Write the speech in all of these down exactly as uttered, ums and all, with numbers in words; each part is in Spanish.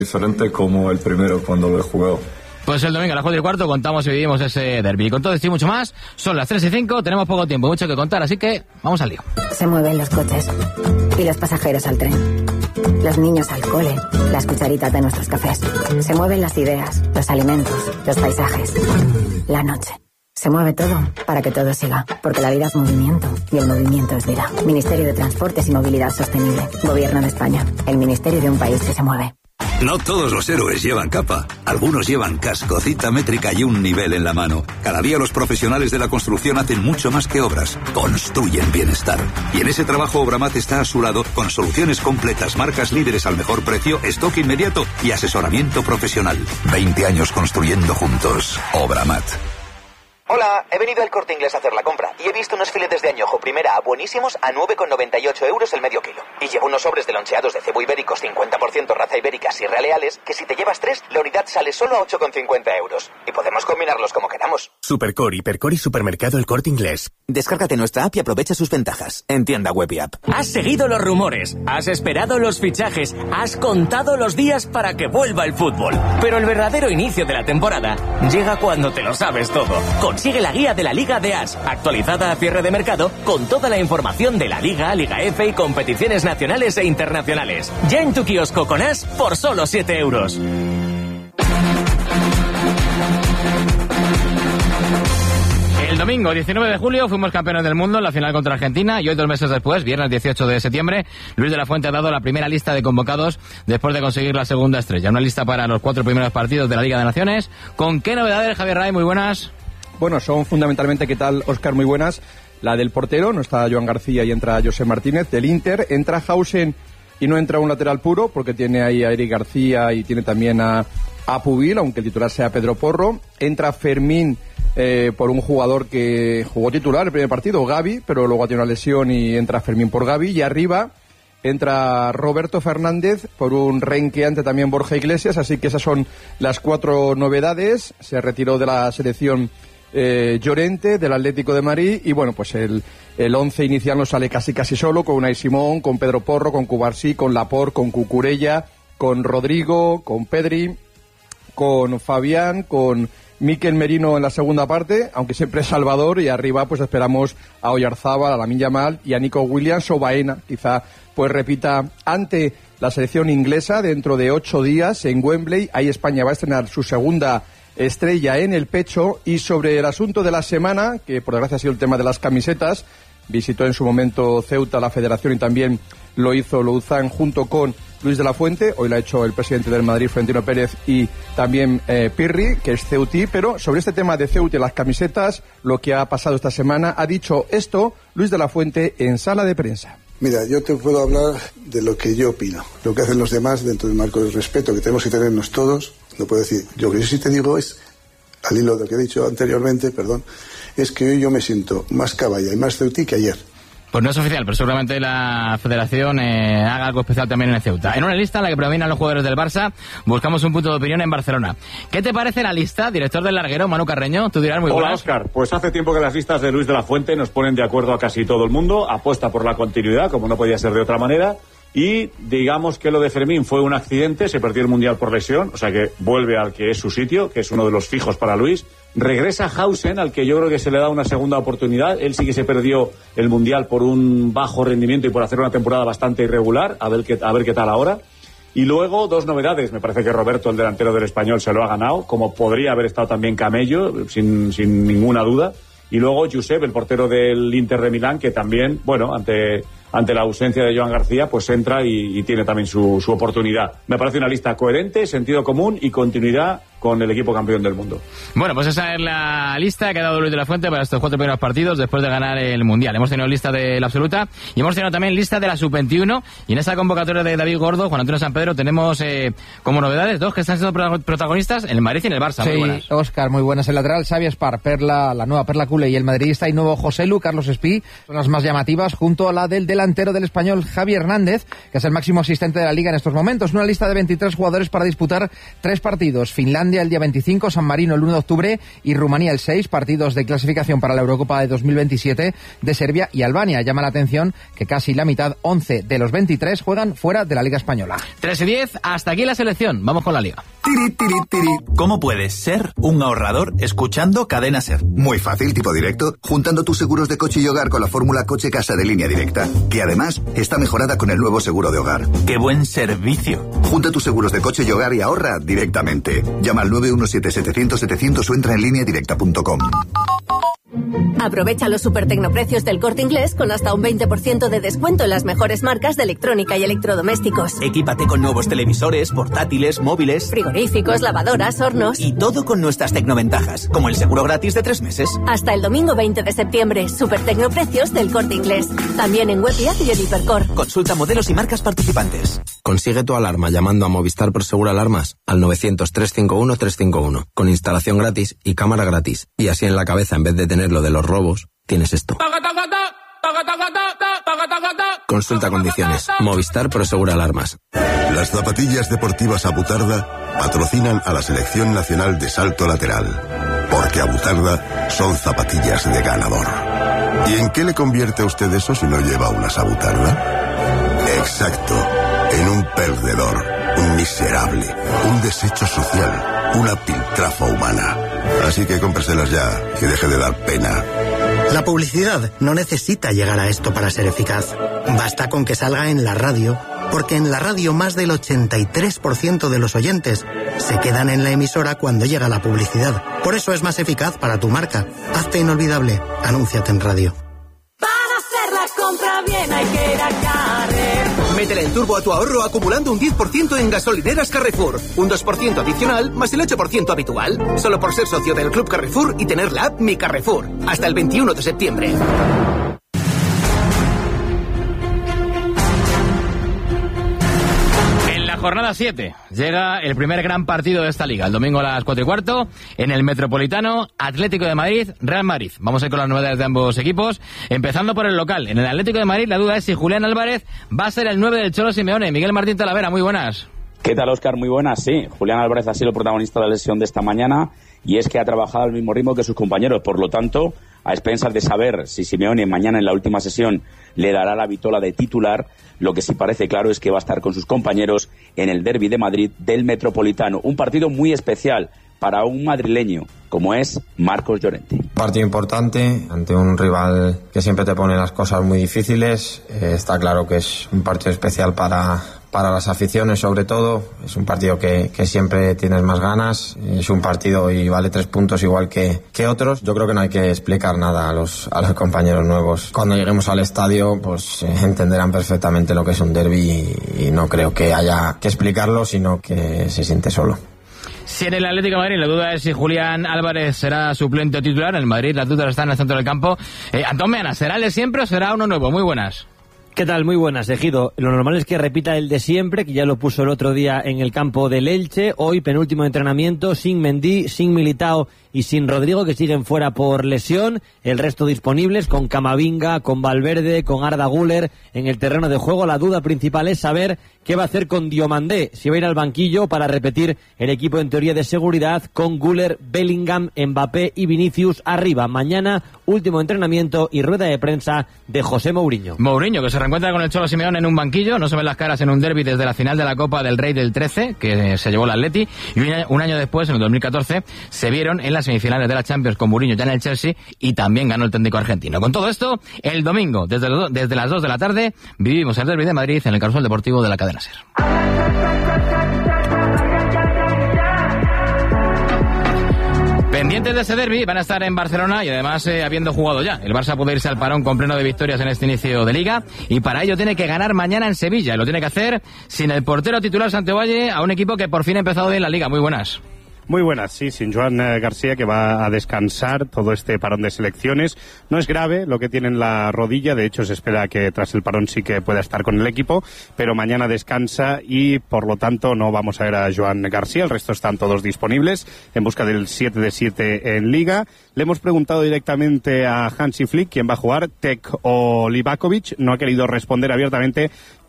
Diferente como el primero cuando lo he jugado. Pues el domingo a las cuatro y cuarto contamos y vivimos ese derbi. Y con todo esto y mucho más, son las tres y cinco, tenemos poco tiempo, mucho que contar, así que vamos al lío. Se mueven los coches y los pasajeros al tren. Los niños al cole, las cucharitas de nuestros cafés. Se mueven las ideas, los alimentos, los paisajes, la noche. Se mueve todo para que todo siga, porque la vida es movimiento y el movimiento es vida. Ministerio de Transportes y Movilidad Sostenible. Gobierno de España. El ministerio de un país que se mueve. No todos los héroes llevan capa. Algunos llevan casco, cita métrica y un nivel en la mano. Cada día los profesionales de la construcción hacen mucho más que obras. Construyen bienestar. Y en ese trabajo Obramat está a su lado con soluciones completas, marcas líderes al mejor precio, stock inmediato y asesoramiento profesional. veinte años construyendo juntos. Obramat. Hola, he venido al Corte Inglés a hacer la compra y he visto unos filetes de añojo primera A buenísimos a nueve con noventa y ocho euros el medio kilo. Y llevo unos sobres de loncheados de cebo ibéricos cincuenta por ciento raza ibéricas y realeales que si te llevas tres, la unidad sale solo a ocho con cincuenta euros. Y podemos combinarlos como queramos. Supercore, Hipercore y Supermercado El Corte Inglés. Descárgate nuestra app y aprovecha sus ventajas. En tienda web y app. Has seguido los rumores, has esperado los fichajes, has contado los días para que vuelva el fútbol. Pero el verdadero inicio de la temporada llega cuando te lo sabes todo. Consigue la guía de la Liga de As, actualizada a cierre de mercado, con toda la información de la Liga, Liga F y competiciones nacionales e internacionales. Ya en tu kiosco con As por solo siete euros. El domingo diecinueve de julio fuimos campeones del mundo en la final contra Argentina y hoy, dos meses después, viernes dieciocho de septiembre, Luis de la Fuente ha dado la primera lista de convocados después de conseguir la segunda estrella. Una lista para los cuatro primeros partidos de la Liga de Naciones. ¿Con qué novedades, Javier Ray? Muy buenas. Bueno, son fundamentalmente, ¿qué tal, Óscar? Muy buenas. La del portero, no está Joan García y entra José Martínez. Del Inter, entra Hausen y no entra un lateral puro porque tiene ahí a Eric García y tiene también a, a Pubil, aunque el titular sea Pedro Porro. Entra Fermín eh, por un jugador que jugó titular el primer partido, Gavi, pero luego ha tenido una lesión y entra Fermín por Gavi. Y arriba entra Roberto Fernández por un renqueante también Borja Iglesias, así que esas son las cuatro novedades. Se retiró de la selección eh, Llorente, del Atlético de Madrid, y bueno, pues el, el once inicial nos sale casi casi solo, con Unai Simón, con Pedro Porro, con Cubarsí, con Laporte, con Cucurella, con Rodrigo, con Pedri, con Fabián, con Mikel Merino en la segunda parte, aunque siempre es Salvador, y arriba pues esperamos a Oyarzábal, a Lamine Yamal y a Nico Williams o Baena, quizá pues repita ante la selección inglesa dentro de ocho días en Wembley. Ahí España va a estrenar su segunda estrella en el pecho. Y sobre el asunto de la semana, que por desgracia ha sido el tema de las camisetas, visitó en su momento Ceuta la federación y también lo hizo Louzán junto con Luis de la Fuente. Hoy lo ha hecho el presidente del Madrid, Florentino Pérez, y también eh, Pirri, que es ceutí. Pero sobre este tema de Ceuta y las camisetas, lo que ha pasado esta semana, ha dicho esto Luis de la Fuente en sala de prensa. Mira, yo te puedo hablar de lo que yo opino, lo que hacen los demás dentro del marco del respeto que tenemos que tenernos todos. No puedo decir, yo lo que yo sí te digo es, al hilo de lo que he dicho anteriormente, perdón, es que hoy yo me siento más caballa y más ceutí que ayer. Pues no es oficial, pero seguramente la federación eh, haga algo especial también en el Ceuta. En una lista en la que predominan los jugadores del Barça, buscamos un punto de opinión en Barcelona. ¿Qué te parece la lista, director del larguero, Manu Carreño? Tú dirás muy buenas. Hola, Óscar. Pues hace tiempo que las listas de Luis de la Fuente nos ponen de acuerdo a casi todo el mundo. Apuesta por la continuidad, como no podía ser de otra manera. Y digamos que lo de Fermín fue un accidente, se perdió el Mundial por lesión, o sea que vuelve al que es su sitio, que es uno de los fijos para Luis. Regresa Hausen, al que yo creo que se le da una segunda oportunidad. Él sí que se perdió el Mundial por un bajo rendimiento y por hacer una temporada bastante irregular, a ver qué, a ver qué tal ahora. Y luego dos novedades, me parece que Roberto, el delantero del Español, se lo ha ganado, como podría haber estado también Camello, sin, sin ninguna duda. Y luego Josep, el portero del Inter de Milán, que también, bueno, ante... ante la ausencia de Joan García, pues entra y, y tiene también su, su oportunidad. Me parece una lista coherente, sentido común y continuidad con el equipo campeón del mundo. Bueno, pues esa es la lista que ha dado Luis de la Fuente para estos cuatro primeros partidos después de ganar el Mundial. Hemos tenido lista de la absoluta y hemos tenido también lista de la sub veintiuno, y en esa convocatoria de David Gordo, Juan Antonio San Pedro, tenemos eh, como novedades dos que están siendo protagonistas, el Madrid y en el Barça. Sí, muy buenas. Óscar, muy buenas. El lateral Xavi Espar, Perla, la nueva Perla Cule, y el madridista y nuevo José Lu, Carlos Espí, son las más llamativas, junto a la del delantero del Español Javi Hernández, que es el máximo asistente de la Liga en estos momentos. Una lista de veintitrés jugadores para disputar tres partidos: Finlandia, Islandia el día veinticinco, San Marino el uno de octubre y Rumanía el seis, partidos de clasificación para la Eurocopa de dos mil veintisiete de Serbia y Albania. Llama la atención que casi la mitad, once de los veintitrés, juegan fuera de la Liga Española. tres y diez, hasta aquí la selección. Vamos con la Liga. Tiri, tiri, tiri. ¿Cómo puedes ser un ahorrador escuchando Cadena Ser? Muy fácil, tipo directo, juntando tus seguros de coche y hogar con la fórmula Coche Casa de Línea Directa, que además está mejorada con el nuevo seguro de hogar. ¡Qué buen servicio! Junta tus seguros de coche y hogar y ahorra directamente. Llama al nueve uno siete, setecientos, setecientos o entra en línea directa punto com. Aprovecha los super tecnoprecios del Corte Inglés con hasta un veinte por ciento de descuento en las mejores marcas de electrónica y electrodomésticos. Equípate con nuevos televisores, portátiles, móviles, frigoríficos, lavadoras, hornos. Y todo con nuestras tecnoventajas, como el seguro gratis de tres meses. Hasta el domingo veinte de septiembre, super tecnoprecios del Corte Inglés. También en web y app y en Hipercor. Consulta modelos y marcas participantes. Consigue tu alarma llamando a Movistar Prosegur Alarmas al novecientos, trescientos cincuenta y uno, trescientos cincuenta y uno, con instalación gratis y cámara gratis. Y así en la cabeza, en vez de tener lo de los robos, tienes esto. Consulta condiciones. Movistar Prosegur Alarmas. Las zapatillas deportivas Abutarda patrocinan a la Selección Nacional de Salto Lateral, porque Abutarda son zapatillas de ganador. ¿Y en qué le convierte a usted eso si no lleva unas Abutarda? Exacto, en un perdedor, un miserable, un desecho social, una piltrafa humana. Así que cómpreselas ya y deje de dar pena. La publicidad no necesita llegar a esto para ser eficaz. Basta con que salga en la radio, porque en la radio más del ochenta y tres por ciento de los oyentes se quedan en la emisora cuando llega la publicidad. Por eso es más eficaz para tu marca. Hazte inolvidable. Anúnciate en radio. Para hacer la compra bien hay que ir a Carrefour. Métele en turbo a tu ahorro acumulando un diez por ciento en gasolineras Carrefour. Un dos por ciento adicional más el ocho por ciento habitual. Solo por ser socio del Club Carrefour y tener la app Mi Carrefour. Hasta el veintiuno de septiembre. Jornada siete. Llega el primer gran partido de esta liga. El domingo a las cuatro y cuarto en el Metropolitano, Atlético de Madrid, Real Madrid. Vamos a ir con las novedades de ambos equipos. Empezando por el local. En el Atlético de Madrid la duda es si Julián Álvarez va a ser el nueve del Cholo Simeone. Miguel Martín Talavera, muy buenas. ¿Qué tal, Óscar? Muy buenas, sí. Julián Álvarez ha sido el protagonista de la lesión de esta mañana y es que ha trabajado al mismo ritmo que sus compañeros. Por lo tanto, a expensas de saber si Simeone mañana en la última sesión le dará la vitola de titular, lo que sí parece claro es que va a estar con sus compañeros en el derbi de Madrid del Metropolitano. Un partido muy especial para un madrileño como es Marcos Llorente. Partido importante ante un rival que siempre te pone las cosas muy difíciles. Eh, está claro que es un partido especial para, para las aficiones, sobre todo. Es un partido que, que siempre tienes más ganas. Es un partido y vale tres puntos igual que, que otros. Yo creo que no hay que explicar nada a los, a los compañeros nuevos. Cuando lleguemos al estadio, pues eh, entenderán perfectamente lo que es un derbi y, y no creo que haya que explicarlo, sino que se siente solo. Si en el Atlético de Madrid la duda es si Julián Álvarez será suplente o titular, en el Madrid las dudas están en el centro del campo. Eh, Antón Meana, ¿será el de siempre o será uno nuevo? Muy buenas. ¿Qué tal? Muy buenas, Ejido. Lo normal es que repita el de siempre, que ya lo puso el otro día en el campo del Elche. Hoy, penúltimo entrenamiento, sin Mendy, sin Militao y sin Rodrigo, que siguen fuera por lesión. El resto disponibles, con Camavinga, con Valverde, con Arda Güler en el terreno de juego. La duda principal es saber qué va a hacer con Diomandé, si va a ir al banquillo para repetir el equipo en teoría de seguridad con Güler, Bellingham, Mbappé y Vinicius arriba. Mañana, último entrenamiento y rueda de prensa de José Mourinho. Mourinho, que se reencuentra con el Cholo Simeone en un banquillo, no se ven las caras en un derbi desde la final de la Copa del Rey del trece, que se llevó el Atleti, y un año después, en el dos mil catorce, se vieron en las semifinales de la Champions con Mourinho ya en el Chelsea y también ganó el técnico argentino. Con todo esto, el domingo, desde, los, desde las dos de la tarde, vivimos el derbi de Madrid en el Carrusel Deportivo de la cadena SER. Pendientes de ese derbi, van a estar en Barcelona y además eh, habiendo jugado ya. El Barça puede irse al parón con pleno de victorias en este inicio de Liga y para ello tiene que ganar mañana en Sevilla y lo tiene que hacer sin el portero titular Santivalle, a un equipo que por fin ha empezado bien la Liga. Muy buenas. Muy buenas, sí, sin Joan García, que va a descansar todo este parón de selecciones. No es grave lo que tiene en la rodilla, de hecho se espera que tras el parón sí que pueda estar con el equipo, pero mañana descansa y por lo tanto no vamos a ver a Joan García, el resto están todos disponibles en busca del siete de siete en Liga. Le hemos preguntado directamente a Hansi Flick quién va a jugar, Tek o Livakovic, no ha querido responder abiertamente,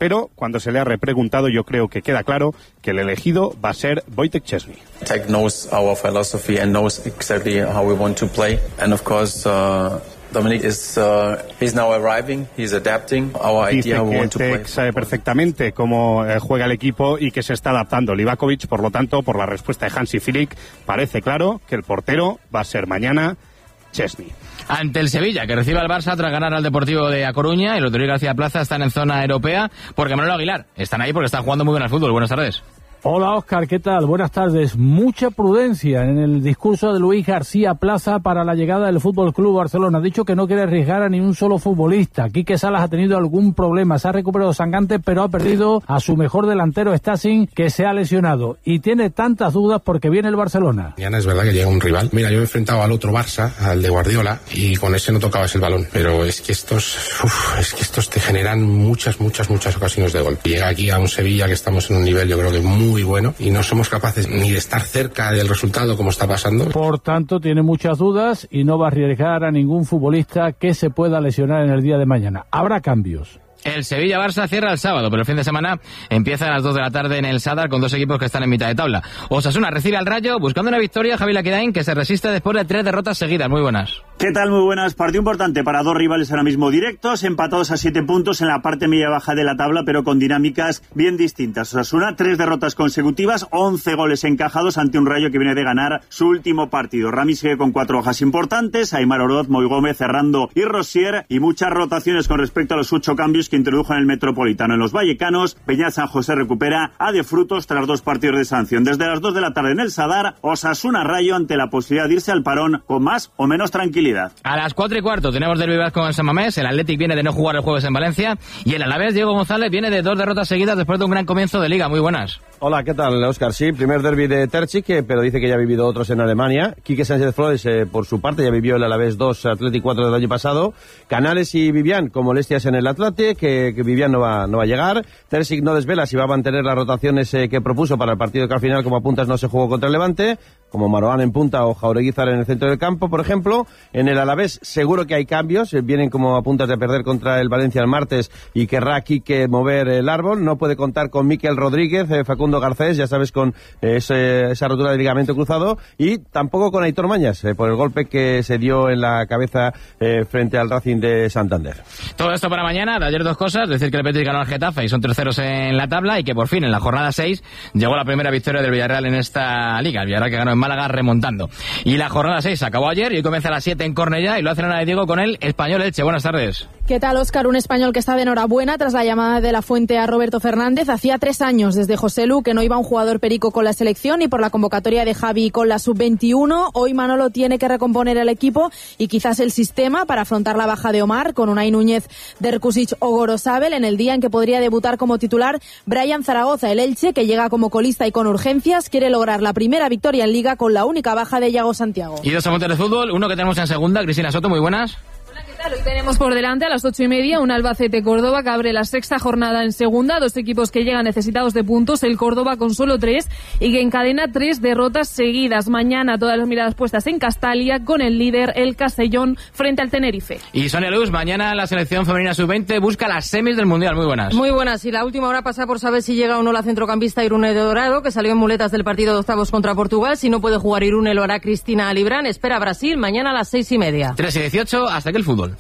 pero cuando se le ha repreguntado yo creo que queda claro que el elegido va a ser Wojciech Szczesny. Tech knows our philosophy and knows exactly how we want to play, and of course uh... Dominic is uh, he's now arriving, he's adapting our idea. Dice que Tech sabe perfectamente cómo eh, juega el equipo y que se está adaptando Livakovic, por lo tanto, por la respuesta de Hansi Flick, parece claro que el portero va a ser mañana Szczesny. Ante el Sevilla, que recibe al Barça tras ganar al Deportivo de A Coruña, y el Rodrigo García Plaza están en zona europea, porque Manolo Aguilar están ahí porque están jugando muy bien al fútbol. Buenas tardes. Hola Óscar, ¿qué tal? Buenas tardes. Mucha prudencia en el discurso de Luis García Plaza para la llegada del Fútbol Club Barcelona. Ha dicho que no quiere arriesgar a ni un solo futbolista. Quique Salas ha tenido algún problema, se ha recuperado Sangante, pero ha perdido a su mejor delantero, Stacing, que se ha lesionado. Y tiene tantas dudas porque viene el Barcelona. Mañana es verdad que llega un rival. Mira, yo he enfrentado al otro Barça, al de Guardiola, y con ese no tocabas el balón. Pero es que estos, uf, es que estos te generan muchas, muchas, muchas ocasiones de gol. Llega aquí a un Sevilla que estamos en un nivel, yo creo que muy muy bueno, y no somos capaces ni de estar cerca del resultado como está pasando. Por tanto, tiene muchas dudas y no va a arriesgar a ningún futbolista que se pueda lesionar en el día de mañana. Habrá cambios. El Sevilla-Barça cierra el sábado, pero el fin de semana empieza a las dos de la tarde en el Sadar con dos equipos que están en mitad de tabla. Osasuna recibe al Rayo buscando una victoria, Javi Laquedain, que se resiste después de tres derrotas seguidas. Muy buenas. ¿Qué tal? Muy buenas. Partido importante para dos rivales ahora mismo directos, empatados a siete puntos en la parte media-baja de la tabla, pero con dinámicas bien distintas. Osasuna, tres derrotas consecutivas, once goles encajados ante un Rayo que viene de ganar su último partido. Ramis sigue con cuatro hojas importantes, Aimar Oroz, Moy Gómez, Ferrando y Rosier, y muchas rotaciones con respecto a los ocho cambios que introdujo en el Metropolitano. En los vallecanos, Peñal San José recupera a De Frutos tras dos partidos de sanción. Desde las dos de la tarde en el Sadar, Osasuna Rayo ante la posibilidad de irse al parón con más o menos tranquilidad. A las cuatro y cuarto tenemos derbi vasco en San Mamés, el Athletic viene de no jugar el jueves en Valencia, y el Alavés, Diego González, viene de dos derrotas seguidas después de un gran comienzo de Liga. Muy buenas. Hola, ¿qué tal, Óscar? Sí, primer derbi de Terzic, pero dice que ya ha vivido otros en Alemania. Quique Sánchez Flores, eh, por su parte, ya vivió el Alavés dos, Athletic cuatro del año pasado. Canales y Vivian con molestias en el Athletic, que, que Vivian no va, no va a llegar. Terzic no desvela si va a mantener las rotaciones eh, que propuso para el partido que al final, como apuntas, no se jugó contra el Levante, como Maroán en punta o Jaureguizar en el centro del campo, por ejemplo. En el Alavés seguro que hay cambios, eh, vienen como apuntas de perder contra el Valencia el martes y querrá Quique mover el árbol. No puede contar con Miquel Rodríguez, eh, Facundo Garcés, ya sabes, con eh, ese, esa rotura de ligamento cruzado, y tampoco con Aitor Mañas, eh, por el golpe que se dio en la cabeza eh, frente al Racing de Santander. Todo esto para mañana. De ayer dos cosas, decir que el Betis ganó al Getafe y son terceros en la tabla, y que por fin en la jornada seis llegó la primera victoria del Villarreal en esta liga. El Villarreal que ganó en Málaga remontando. Y la jornada seis acabó ayer y hoy comienza a las siete en Cornellá, y lo hace Ana de Diego con el Español Elche. Buenas tardes. ¿Qué tal, Óscar? Un Español que está de enhorabuena tras la llamada de la Fuente a Roberto Fernández. Hacía tres años desde José Lu que no iba un jugador perico con la selección, y por la convocatoria de Javi con la sub veintiuno. Hoy Manolo tiene que recomponer el equipo y quizás el sistema para afrontar la baja de Omar, con Unai Núñez, Derkusic o Gorosabel, en el día en que podría debutar como titular Brian Zaragoza. El Elche, que llega como colista y con urgencias, quiere lograr la primera victoria en Liga con la única baja de Yago Santiago. Y dos apuntes de fútbol, uno que tenemos en segunda, Cristina Soto, muy buenas. Hoy tenemos por delante a las ocho y media un Albacete-Córdoba que abre la sexta jornada en segunda. Dos equipos que llegan necesitados de puntos. El Córdoba con solo tres y que encadena tres derrotas seguidas. Mañana todas las miradas puestas en Castalia con el líder, el Castellón, frente al Tenerife. Y Sonia Luz, mañana la selección femenina sub veinte busca las semis del Mundial. Muy buenas. Muy buenas. Y la última hora pasa por saber si llega o no la centrocampista Irune de Dorado, que salió en muletas del partido de octavos contra Portugal. Si no puede jugar Irune, lo hará Cristina Alibrán. Espera a Brasil mañana a las seis y media. tres y dieciocho, hasta aquí el fútbol.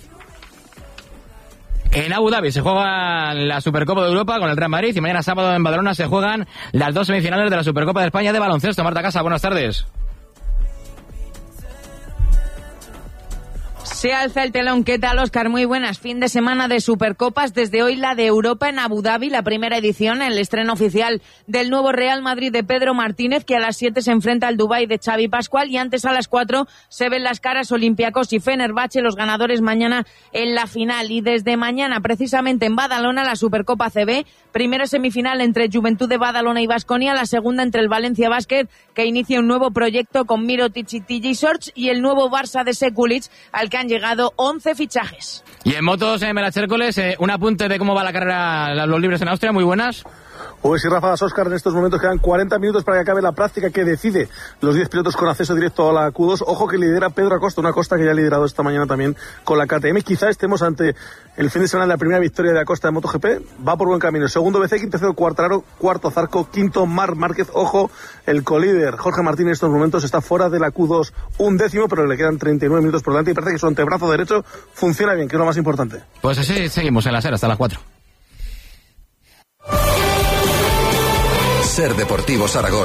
En Abu Dhabi se juega la Supercopa de Europa con el Real Madrid, y mañana sábado en Badalona se juegan las dos semifinales de la Supercopa de España de baloncesto. Marta Casa, buenas tardes. Se alza el telón. ¿Qué tal, Óscar? Muy buenas. Fin de semana de Supercopas. Desde hoy la de Europa en Abu Dhabi, la primera edición, el estreno oficial del nuevo Real Madrid de Pedro Martínez, que a las siete se enfrenta al Dubái de Xavi Pascual, y antes a las cuatro se ven las caras Olympiacos y Fenerbahce, los ganadores mañana en la final. Y desde mañana, precisamente en Badalona, la Supercopa C B, primera semifinal entre Juventud de Badalona y Baskonia, la segunda entre el Valencia Basket, que inicia un nuevo proyecto con Mirotic y T J Shorts, y el nuevo Barça de Sekulic, al que han llegado once fichajes. Y en motos, en Melachércoles, eh, un apunte de cómo va la carrera, los libres en Austria. Muy buenas. Pues y Rafa Óscar, en estos momentos quedan cuarenta minutos para que acabe la práctica que decide los diez pilotos con acceso directo a la Q dos. Ojo que lidera Pedro Acosta, una Acosta que ya ha liderado esta mañana también con la K T M. Quizá estemos ante el fin de semana de la primera victoria de Acosta de MotoGP. Va por buen camino. Segundo Bezzecchi, tercero Quartararo, cuarto Zarco, quinto Marc Márquez. Ojo, el colíder Jorge Martín en estos momentos está fuera de la Q dos, un décimo, pero le quedan treinta y nueve minutos por delante y parece que su antebrazo derecho funciona bien, que es lo más importante. Pues así seguimos en la SER hasta las cuatro. SER Deportivos Aragón.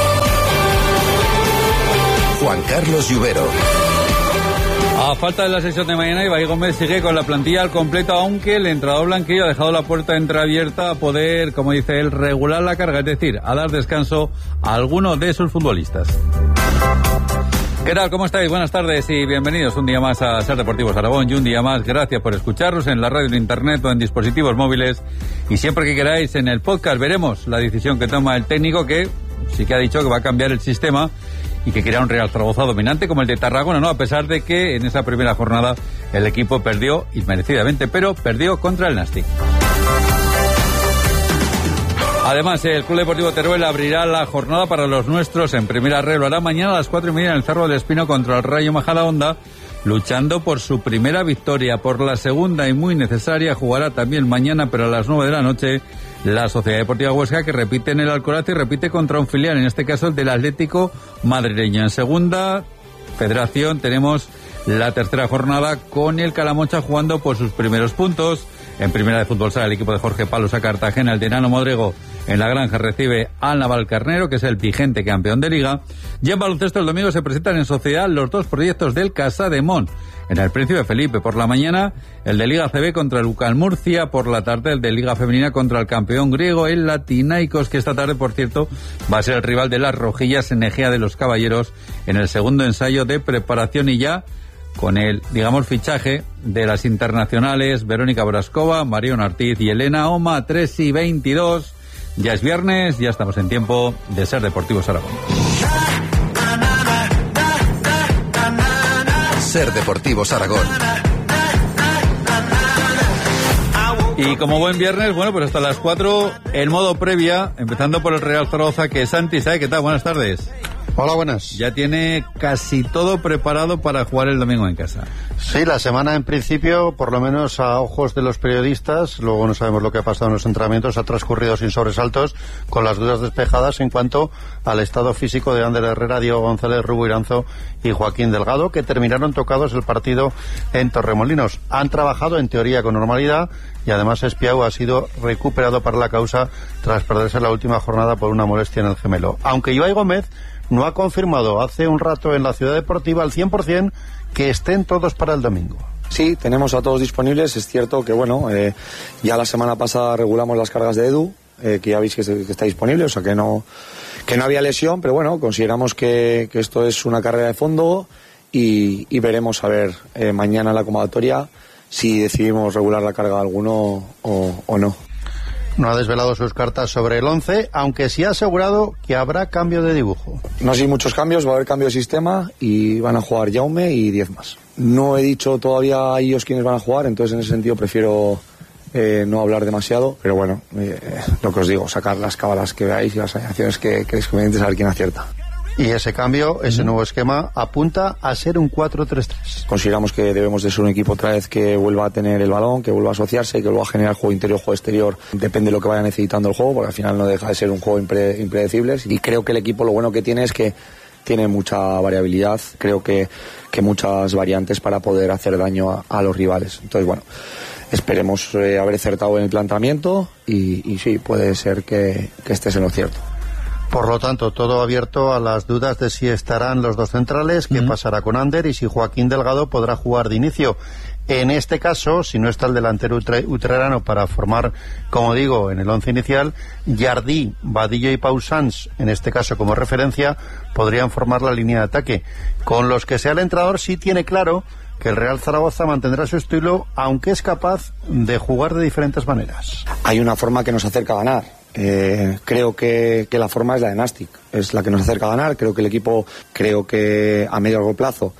Juan Carlos Lluvero. A falta de la sesión de mañana, Ibai Gómez sigue con la plantilla al completo, aunque el entrenador blanquillo ha dejado la puerta entreabierta a poder, como dice él, regular la carga, es decir, a dar descanso a alguno de sus futbolistas. ¿Qué tal? ¿Cómo estáis? Buenas tardes y bienvenidos un día más a SER Deportivos Aragón y un día más gracias por escucharnos en la radio, en internet o en dispositivos móviles y siempre que queráis en el podcast. Veremos la decisión que toma el técnico, que sí que ha dicho que va a cambiar el sistema y que quiera un Real Zaragoza dominante como el de Tarragona, ¿no? A pesar de que en esa primera jornada el equipo perdió inmerecidamente, pero perdió contra el Nastic. Además, el Club Deportivo Teruel abrirá la jornada para los nuestros en primera red. Lo hará mañana a las cuatro y media en el Cerro del Espino contra el Rayo Majadahonda, luchando por su primera victoria. Por la segunda y muy necesaria jugará también mañana, pero a las nueve de la noche, la Sociedad Deportiva Huesca, que repite en el Alcoraz y repite contra un filial, en este caso el del Atlético madrileño. En segunda federación tenemos la tercera jornada con el Calamocha jugando por sus primeros puntos. En primera de fútbol sala el equipo de Jorge Palos a Cartagena, el de Nano Modrego en la Granja recibe al Navalcarnero, que es el vigente campeón de Liga. Y en baloncesto el domingo se presentan en sociedad los dos proyectos del Casademón. En el Príncipe Felipe por la mañana el de Liga C B contra el Ucal Murcia, por la tarde el de Liga Femenina contra el campeón griego, el Latinaicos, que esta tarde, por cierto, va a ser el rival de las Rojillas en Egea de los Caballeros en el segundo ensayo de preparación, y ya con el, digamos, fichaje de las internacionales Verónica Brascova, Marion Ortiz y Elena Oma. Tres y veintidós. Ya es viernes, ya estamos en tiempo de SER Deportivos Aragón. SER Deportivos Aragón. Y como buen viernes, bueno, pues hasta las cuatro en modo previa, empezando por el Real Zaragoza, que Santi, ¿sabe qué tal? Buenas tardes. Hola, buenas. Ya tiene casi todo preparado para jugar el domingo en casa. Sí, la semana en principio, por lo menos a ojos de los periodistas, luego no sabemos lo que ha pasado en los entrenamientos, ha transcurrido sin sobresaltos, con las dudas despejadas en cuanto al estado físico de Ander Herrera, Diego González, Rubo Iranzo y Joaquín Delgado, que terminaron tocados el partido en Torremolinos. Han trabajado en teoría con normalidad y además Espiau ha sido recuperado para la causa tras perderse la última jornada por una molestia en el gemelo. Aunque Ibai Gómez no ha confirmado hace un rato en la Ciudad Deportiva al cien por ciento que estén todos para el domingo. Sí, tenemos a todos disponibles. Es cierto que, bueno, eh, ya la semana pasada regulamos las cargas de Edu, eh, que ya veis que, que está disponible, o sea que no, que no había lesión, pero bueno, consideramos que, que esto es una carrera de fondo y, y veremos a ver eh, mañana en la convocatoria si decidimos regular la carga de alguno o, o no. No ha desvelado sus cartas sobre el once, aunque sí ha asegurado que habrá cambio de dibujo. No hay muchos cambios, va a haber cambio de sistema y van a jugar Jaume y diez más. No he dicho todavía a ellos quiénes van a jugar, entonces en ese sentido prefiero eh, no hablar demasiado, pero bueno, eh, lo que os digo, sacar las cábalas que veáis y las alineaciones que creéis conveniente, saber quién acierta. Y ese cambio, ese nuevo esquema, apunta a ser un cuatro tres tres. Consideramos que debemos de ser un equipo otra vez que vuelva a tener el balón, que vuelva a asociarse, que vuelva a generar juego interior, juego exterior. Depende de lo que vaya necesitando el juego, porque al final no deja de ser un juego impre- impredecible. Y creo que el equipo lo bueno que tiene es que tiene mucha variabilidad, creo que, que muchas variantes para poder hacer daño a, a los rivales. Entonces, bueno, esperemos eh, haber acertado en el planteamiento y, y sí, puede ser que, que estés en lo cierto. Por lo tanto, todo abierto a las dudas de si estarán los dos centrales, qué uh-huh. pasará con Ander y si Joaquín Delgado podrá jugar de inicio. En este caso, si no está el delantero utre- utrerano para formar, como digo, en el once inicial, Jardí, Vadillo y Pau Sanz, en este caso como referencia, podrían formar la línea de ataque. Con los que sea el entrenador sí tiene claro que el Real Zaragoza mantendrá su estilo, aunque es capaz de jugar de diferentes maneras. Hay una forma que nos acerca a ganar. Eh, creo que, que la forma es la de Nastic, es la que nos acerca a ganar. Creo que el equipo, creo que a medio y largo plazo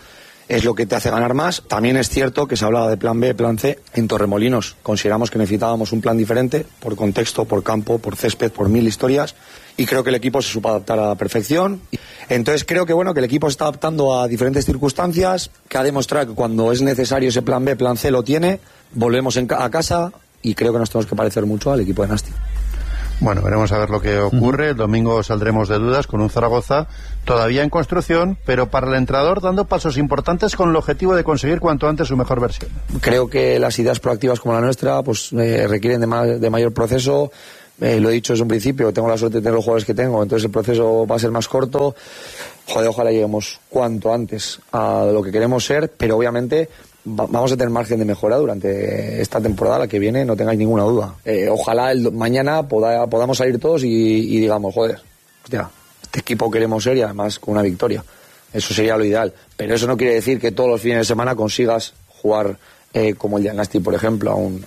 es lo que te hace ganar más. También es cierto que se hablaba de plan B, plan C. En Torremolinos consideramos que necesitábamos un plan diferente, por contexto, por campo, por césped, por mil historias, y creo que el equipo se supo adaptar a la perfección. Entonces creo que bueno que el equipo se está adaptando a diferentes circunstancias, que ha demostrado que cuando es necesario ese plan B, plan C lo tiene. Volvemos en ca- a casa y creo que nos tenemos que parecer mucho al equipo de Nasti. Bueno, veremos a ver lo que ocurre. El domingo saldremos de dudas con un Zaragoza todavía en construcción, pero para el entrenador dando pasos importantes con el objetivo de conseguir cuanto antes su mejor versión. Creo que las ideas proactivas como la nuestra pues eh, requieren de, ma- de mayor proceso. Eh, lo he dicho desde un principio, tengo la suerte de tener los jugadores que tengo, entonces el proceso va a ser más corto. Joder, ojalá lleguemos cuanto antes a lo que queremos ser, pero obviamente va- vamos a tener margen de mejora durante esta temporada, la que viene, no tengáis ninguna duda. Eh, ojalá el, mañana poda, podamos salir todos y, y digamos, joder, hostia, este equipo queremos ser y además con una victoria. Eso sería lo ideal, pero eso no quiere decir que todos los fines de semana consigas jugar eh, como el de Nasti, por ejemplo, aún.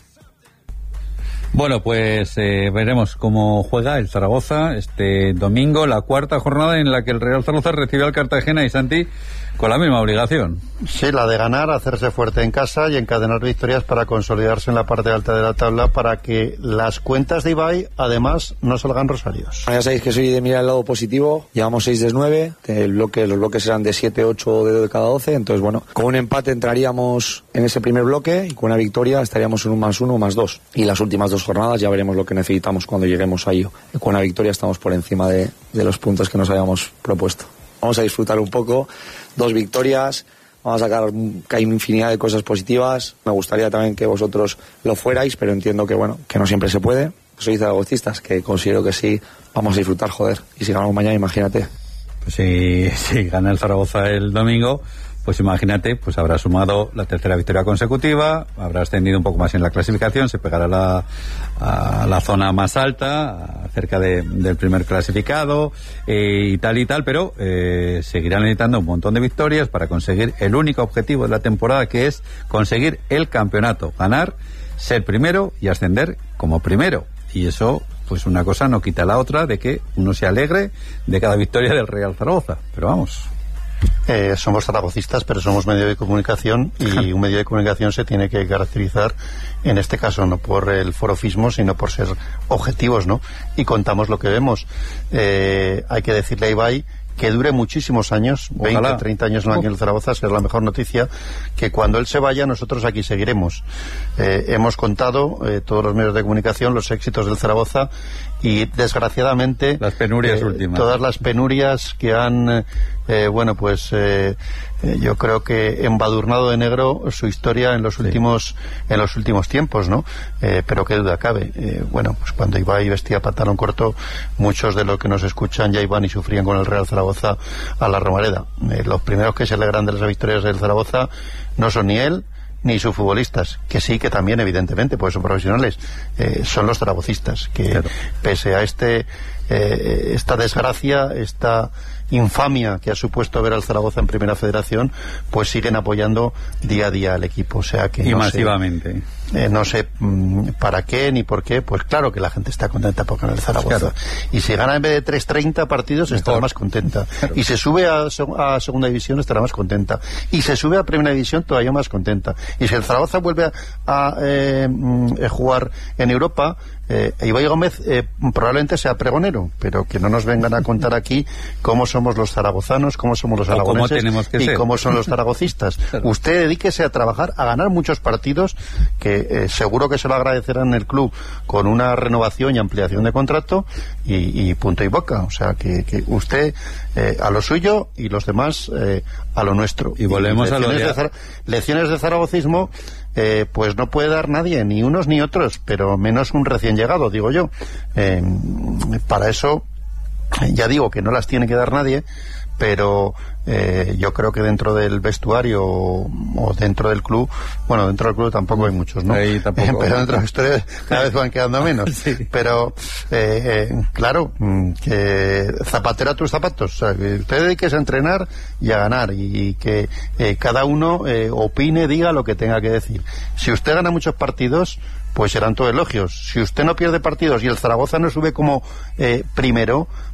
Bueno, pues eh, veremos cómo juega el Zaragoza este domingo, la cuarta jornada en la que el Real Zaragoza recibe al Cartagena, y Santi con la misma obligación. Sí, la de ganar, hacerse fuerte en casa y encadenar victorias para consolidarse en la parte alta de la tabla, para que las cuentas de Ibai además no salgan rosarios. Ya sabéis que soy de mirar el lado positivo, llevamos seis de nueve, el bloque, los bloques eran de siete, ocho de cada doce, entonces bueno, con un empate entraríamos en ese primer bloque y con una victoria estaríamos en un más uno, más dos, y las últimas dos jornadas ya veremos lo que necesitamos cuando lleguemos a ello. Con una victoria estamos por encima de, de los puntos que nos habíamos propuesto. Vamos a disfrutar un poco, dos victorias, vamos a sacar que hay infinidad de cosas positivas. Me gustaría también que vosotros lo fuerais, pero entiendo que bueno, que no siempre se puede. Sois zaragocistas, que considero que sí, vamos a disfrutar, joder. Y si ganamos mañana, imagínate. Pues si, si gana el Zaragoza el domingo, pues imagínate, pues habrá sumado la tercera victoria consecutiva, habrá ascendido un poco más en la clasificación, se pegará a la, a la zona más alta, cerca de, del primer clasificado, eh, y tal y tal, pero eh, seguirá necesitando un montón de victorias para conseguir el único objetivo de la temporada, que es conseguir el campeonato, ganar, ser primero y ascender como primero. Y eso, pues una cosa no quita la otra, de que uno se alegre de cada victoria del Real Zaragoza, pero vamos... Eh, somos zaragocistas, pero somos medio de comunicación, y un medio de comunicación se tiene que caracterizar, en este caso, no por el forofismo, sino por ser objetivos, ¿no? Y contamos lo que vemos. Eh, hay que decirle a Ibai que dure muchísimos años, Ojalá. veinte, treinta años en aquí en Zaragoza, será la mejor noticia, que cuando él se vaya nosotros aquí seguiremos. Eh, hemos contado, eh, todos los medios de comunicación, los éxitos del Zaragoza, y desgraciadamente las penurias eh, últimas, todas las penurias que han eh, bueno pues eh, eh, yo creo que embadurnado de negro su historia en los últimos en los últimos tiempos, ¿no? Eh, pero qué duda cabe, eh, bueno, pues cuando Ibai vestía pantalón corto, muchos de los que nos escuchan ya iban y sufrían con el Real Zaragoza a la Romareda. Eh, los primeros que se alegran de las victorias del Zaragoza no son ni él ni sus futbolistas, que sí, que también evidentemente, pues son profesionales, eh, son los zaragocistas, que claro, pese a este eh, esta desgracia, esta infamia que ha supuesto ver al Zaragoza en Primera Federación, pues siguen apoyando día a día al equipo, o sea que y no masivamente sé, eh, no sé mmm, para qué ni por qué, pues claro que la gente está contenta por ganar el Zaragoza, claro, y si gana en vez de tres treinta partidos mejor, estará más contenta, claro, y se sube a, a Segunda División estará más contenta, y se sube a Primera División todavía más contenta, y si el Zaragoza vuelve a, a eh, a jugar en Europa, Eh, Ibai Gómez eh, probablemente sea pregonero, pero que no nos vengan a contar aquí cómo somos los zaragozanos, cómo somos los aragoneses y ser. Cómo son los zaragocistas. Claro. Usted dedíquese a trabajar, a ganar muchos partidos, que eh, seguro que se lo agradecerán en el club con una renovación y ampliación de contrato, y, y punto y boca. O sea, que, que usted eh, a lo suyo y los demás eh, a lo nuestro. Y volvemos y a lo de... de lecciones de zaragocismo Eh, pues no puede dar nadie, ni unos ni otros, pero menos un recién llegado, digo yo. Eh, para eso, ya digo que no las tiene que dar nadie, pero eh, yo creo que dentro del vestuario o, o dentro del club, bueno, dentro del club tampoco hay muchos, ¿no? Ahí tampoco. Eh, pero dentro de la historia cada vez van quedando menos. Sí. Pero, eh, eh, claro, que zapatero a tus zapatos, o sea, que usted dediquese a entrenar y a ganar, y que eh, cada uno eh, opine, diga lo que tenga que decir. Si usted gana muchos partidos, pues serán todos elogios. Si usted no pierde partidos y el Zaragoza no sube como eh, primero,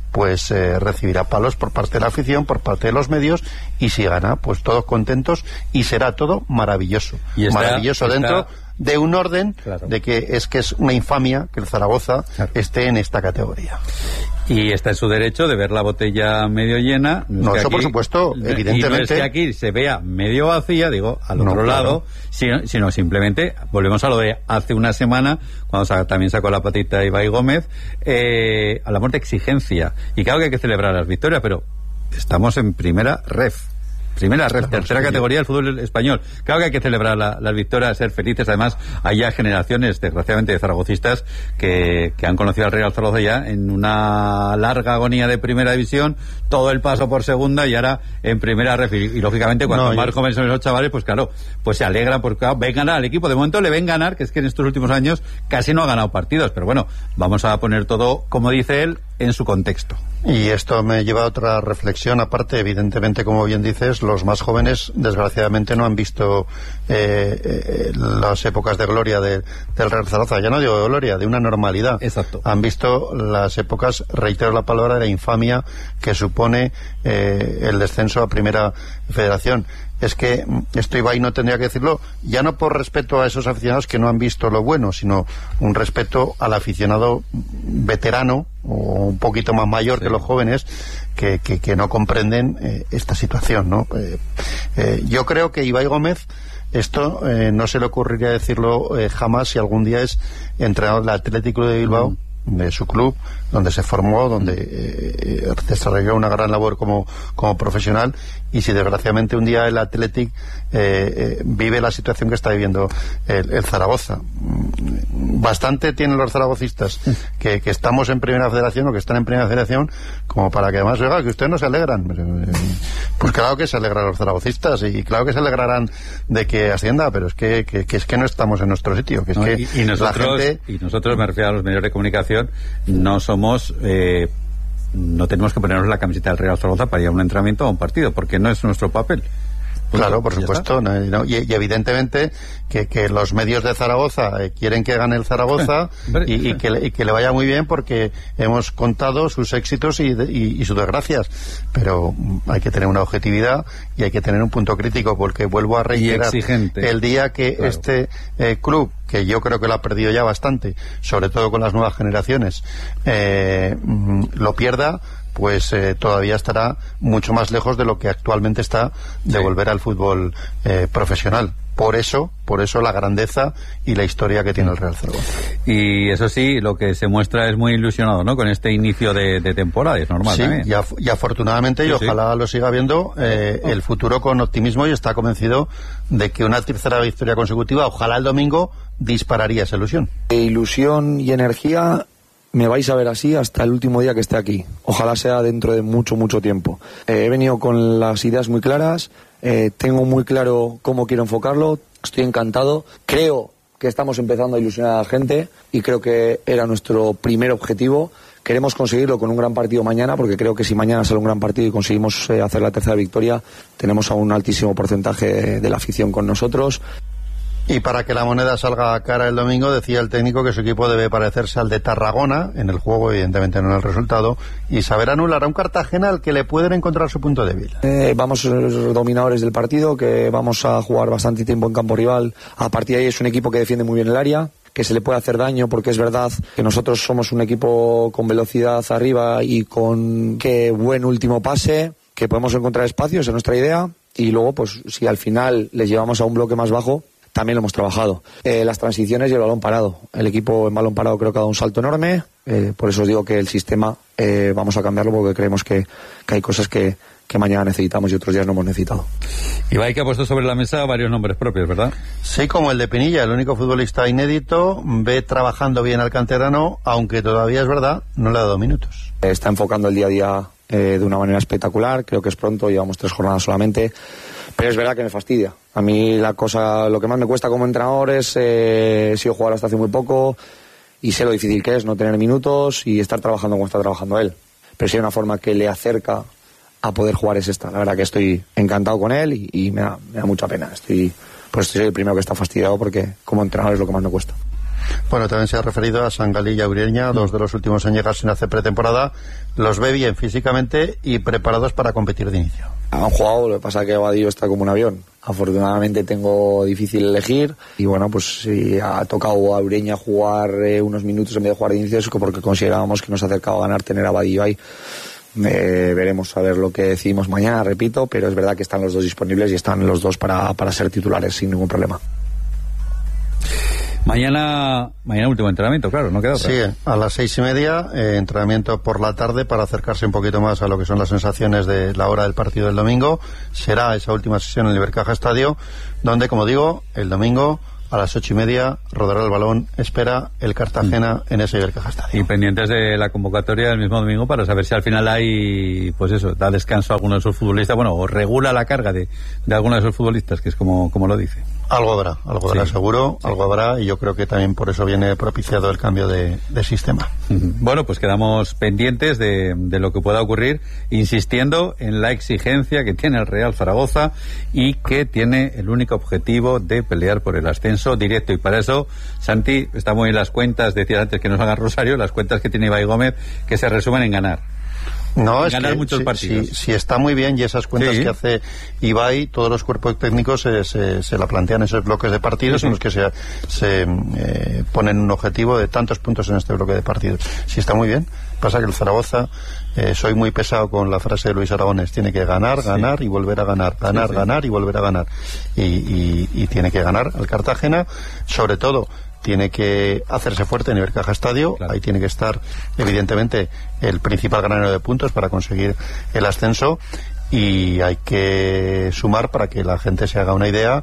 pues eh, recibirá palos por parte de la afición, por parte de los medios, y si gana, pues todos contentos y será todo maravilloso. Y está, maravilloso está... dentro de un orden, claro, de que es que es una infamia que el Zaragoza, claro, esté en esta categoría. Y está en su derecho de ver la botella medio llena. No, no es eso aquí, por supuesto, evidentemente. Y no es que aquí se vea medio vacía, digo, al otro no, lado, claro, sino, sino simplemente, volvemos a lo de hace una semana, cuando sa- también sacó la patita Ibai Gómez, eh, a la muerte exigencia. Y claro que hay que celebrar las victorias, pero estamos en primera ref. Primera red, tercera categoría del fútbol español. Claro que hay que celebrar la, las victorias, ser felices. Además, hay ya generaciones, desgraciadamente, de zaragocistas que, que han conocido al Real Zaragoza ya en una larga agonía de primera división, todo el paso por segunda y ahora en primera red. Y, y lógicamente, cuanto no, más yo... jóvenes son los chavales, pues claro, pues se alegran porque claro, ven ganar al equipo. De momento le ven ganar, que es que en estos últimos años casi no ha ganado partidos. Pero bueno, vamos a poner todo, como dice él, en su contexto. Y esto me lleva a otra reflexión, aparte, evidentemente, como bien dices, los más jóvenes, desgraciadamente, no han visto eh, eh, las épocas de gloria de, del Real Zaragoza, ya no digo de gloria, de una normalidad. Exacto. Han visto las épocas, reitero la palabra, de infamia que supone eh, el descenso a Primera Federación. Es que esto Ibai no tendría que decirlo, ya no por respeto a esos aficionados que no han visto lo bueno, sino un respeto al aficionado veterano o un poquito más mayor, sí, que los jóvenes que, que, que no comprenden eh, esta situación, ¿no? Eh, eh, yo creo que Ibai Gómez, esto eh, no se le ocurriría decirlo eh, jamás si algún día es entrenador del Atlético de Bilbao, mm. de su club, donde se formó, donde eh, desarrolló una gran labor como, como profesional, y si desgraciadamente un día el Athletic eh, eh, vive la situación que está viviendo el, el Zaragoza. Bastante tienen los zaragocistas que, que estamos en Primera Federación o que están en Primera Federación como para que además, oiga, que ustedes no se alegran. Pues claro que se alegran los zaragocistas y claro que se alegrarán de que ascienda, pero es que, que, que es que no estamos en nuestro sitio, que es no, que y, y nosotros, la gente... y nosotros, me refiero a los medios de comunicación, no somos eh, no tenemos que ponernos la camiseta del Real Zaragoza para ir a un entrenamiento o a un partido, porque no es nuestro papel. Claro, por supuesto, no, no, y, y evidentemente que, que los medios de Zaragoza eh, quieren que gane el Zaragoza y, y, que le, y que le vaya muy bien porque hemos contado sus éxitos y, y, y sus desgracias, pero hay que tener una objetividad y hay que tener un punto crítico, porque vuelvo a reiterar, el día que claro. este eh, club, que yo creo que lo ha perdido ya bastante, sobre todo con las nuevas generaciones, eh, lo pierda, pues eh, todavía estará mucho más lejos de lo que actualmente está de sí. volver al fútbol eh, profesional. Por eso, por eso la grandeza y la historia que tiene el Real Zaragoza. Y eso sí, lo que se muestra es muy ilusionado, ¿no? Con este inicio de, de temporada, es normal. Sí, también. Y, af- y afortunadamente, sí, y ojalá sí. lo siga viendo, eh, el futuro con optimismo, y está convencido de que una tercera victoria consecutiva, ojalá el domingo, dispararía esa ilusión. Ilusión y energía... Me vais a ver así hasta el último día que esté aquí. Ojalá sea dentro de mucho, mucho tiempo. Eh, he venido con las ideas muy claras, eh, tengo muy claro cómo quiero enfocarlo, estoy encantado. Creo que estamos empezando a ilusionar a la gente y creo que era nuestro primer objetivo. Queremos conseguirlo con un gran partido mañana, porque creo que si mañana sale un gran partido y conseguimos eh, hacer la tercera victoria, tenemos a un altísimo porcentaje de la afición con nosotros. Y para que la moneda salga a cara el domingo, decía el técnico que su equipo debe parecerse al de Tarragona, en el juego, evidentemente no en el resultado, y saber anular a un Cartagena al que le pueden encontrar su punto débil. Eh, vamos a ser los dominadores del partido, que vamos a jugar bastante tiempo en campo rival. A partir de ahí es un equipo que defiende muy bien el área, que se le puede hacer daño, porque es verdad que nosotros somos un equipo con velocidad arriba y con que buen último pase, que podemos encontrar espacios, es nuestra idea, y luego pues si al final les llevamos a un bloque más bajo, también lo hemos trabajado. Eh, las transiciones y el balón parado. El equipo en balón parado creo que ha dado un salto enorme. Eh, por eso os digo que el sistema eh, vamos a cambiarlo, porque creemos que, que hay cosas que, que mañana necesitamos y otros días no hemos necesitado. Ibai, que ha puesto sobre la mesa varios nombres propios, ¿verdad? Sí, como el de Pinilla, el único futbolista inédito. Ve trabajando bien al canterano, aunque todavía es verdad, no le ha dado minutos. Está enfocando el día a día eh, de una manera espectacular. Creo que es pronto, llevamos tres jornadas solamente. Pero es verdad que me fastidia. A mí la cosa, lo que más me cuesta como entrenador es, eh, he sido jugador hasta hace muy poco y sé lo difícil que es no tener minutos y estar trabajando como está trabajando él. Pero si hay una forma que le acerca a poder jugar es esta. La verdad que estoy encantado con él y, y me, da, me da mucha pena. Estoy, pues soy el primero que está fastidiado, porque como entrenador es lo que más me cuesta. Bueno, también se ha referido a Sangalí y a Ureña, dos de los últimos en llegar sin hacer pretemporada. Los ve bien físicamente y preparados para competir de inicio. Han jugado, lo que pasa es que Vadillo está como un avión. Afortunadamente tengo difícil elegir y bueno, pues si ha tocado a Ureña jugar eh, unos minutos en vez de jugar de inicio es porque considerábamos que nos acercaba a ganar tener a Vadillo ahí. Eh, veremos a ver lo que decidimos mañana, repito, pero es verdad que están los dos disponibles y están los dos para, para ser titulares sin ningún problema. Mañana, mañana último entrenamiento, claro, no queda otra. Sí, a las seis y media, eh, entrenamiento por la tarde para acercarse un poquito más a lo que son las sensaciones de la hora del partido del domingo. Será esa última sesión en el Ibercaja Estadio, donde, como digo, el domingo a las ocho y media rodará el balón, espera el Cartagena en ese Ibercaja Estadio. Y pendientes de la convocatoria del mismo domingo para saber si al final hay, pues eso, da descanso a alguno de sus futbolistas, bueno, o regula la carga de, de alguno de esos futbolistas, que es como, como lo dice. Algo habrá, algo habrá sí. seguro, sí. algo habrá, y yo creo que también por eso viene propiciado el cambio de, de sistema. Bueno, pues quedamos pendientes de, de lo que pueda ocurrir, insistiendo en la exigencia que tiene el Real Zaragoza y que tiene el único objetivo de pelear por el ascenso directo. Y para eso, Santi, está muy bien las cuentas, decías antes que nos haga Rosario, las cuentas que tiene Ibai Gómez, que se resumen en ganar. No, es ganar que muchos si, partidos. Si, si está muy bien, y esas cuentas sí. que hace Ibai, todos los cuerpos técnicos se, se, se la plantean esos bloques de partidos sí, sí. en los que se, se eh, ponen un objetivo de tantos puntos en este bloque de partidos. Si está muy bien. Pasa que el Zaragoza, eh, soy muy pesado con la frase de Luis Aragonés, tiene que ganar, ganar sí. y volver a ganar, ganar, sí, sí. ganar y volver a ganar. Y, y, y tiene que ganar al Cartagena, sobre todo tiene que hacerse fuerte en el Ibercaja Estadio, claro. Ahí tiene que estar evidentemente el principal granero de puntos para conseguir el ascenso, y hay que sumar, para que la gente se haga una idea,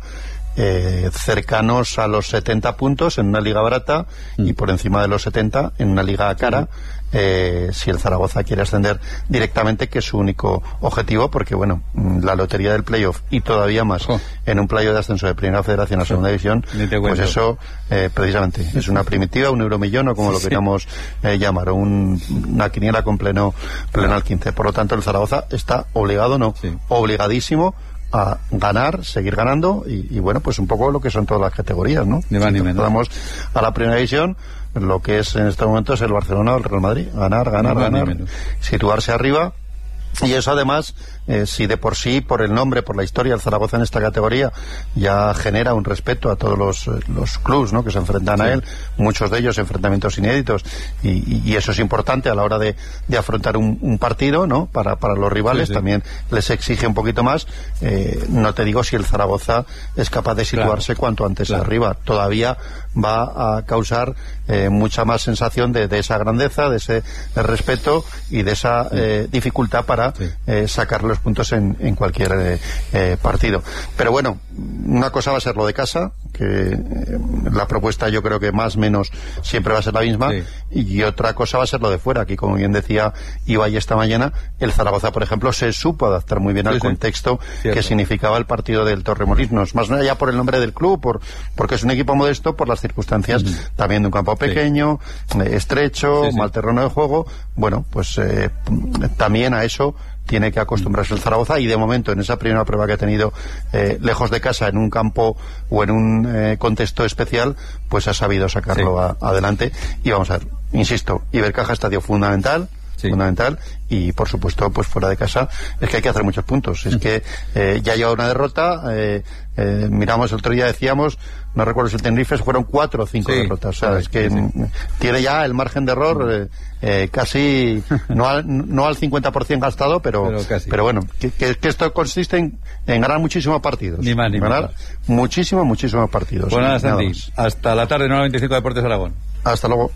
eh, cercanos a los setenta puntos en una liga barata mm. y por encima de los setenta en una liga cara, mm. eh, si el Zaragoza quiere ascender directamente, que es su único objetivo, porque bueno, la lotería del playoff y todavía más oh. en un playoff de ascenso de Primera Federación a Segunda División, pues eso eh, precisamente es una primitiva, un euromillón o como lo queramos eh, llamar, o un, una quiniela con pleno, pleno al quince. Por lo tanto, el Zaragoza está obligado, no, sí. obligadísimo a ganar, seguir ganando y, y bueno, pues un poco lo que son todas las categorías, ¿no? Ni más ni menos. Vamos a la Primera División, lo que es en este momento es el Barcelona o el Real Madrid, ganar, ganar, ni ganar, situarse arriba. Y eso además, eh, si de por sí, por el nombre, por la historia, el Zaragoza en esta categoría ya genera un respeto a todos los, los clubs, ¿no?, que se enfrentan sí. a él, muchos de ellos enfrentamientos inéditos, y, y eso es importante a la hora de, de afrontar un, un partido, ¿no?, para, para los rivales, sí, sí. también les exige un poquito más. Eh, no te digo si el Zaragoza es capaz de situarse claro. cuanto antes claro. arriba, todavía va a causar eh, mucha más sensación de, de esa grandeza, de ese de respeto y de esa sí. eh, dificultad para sí. eh, sacar los puntos en, en cualquier eh, eh, partido. Pero bueno, una cosa va a ser lo de casa, que eh, la propuesta yo creo que más o menos siempre va a ser la misma, sí. y otra cosa va a ser lo de fuera. Aquí, como bien decía Ibai esta mañana, el Zaragoza, por ejemplo, se supo adaptar muy bien sí, al sí. contexto Cierto. que significaba el partido del Torremolinos, más allá por el nombre del club, por porque es un equipo modesto, por las circunstancias uh-huh. también de un campo pequeño, sí. eh, estrecho, sí, sí. mal terreno de juego. Bueno, pues eh, también a eso tiene que acostumbrarse el Zaragoza, y de momento en esa primera prueba que ha tenido eh, lejos de casa, en un campo o en un eh, contexto especial, pues ha sabido sacarlo sí. a, adelante. Y vamos a ver, insisto, Ibercaja Estadio fundamental, sí. fundamental, y por supuesto pues fuera de casa es que hay que hacer muchos puntos. Es que eh, ya lleva una derrota, eh, eh, miramos el otro día, decíamos, no recuerdo si el Tenerife fueron cuatro o cinco sí, derrotas, o sea, es que sí, sí. tiene ya el margen de error eh, eh, casi no al, no al cincuenta por ciento gastado, pero pero, pero bueno, que, que, que esto consiste en, en ganar muchísimos partidos, ni más ni ganar más. muchísimos muchísimos partidos. Pues nada, Santi, hasta la tarde, noventa y cinco Deportes Aragón. Hasta luego.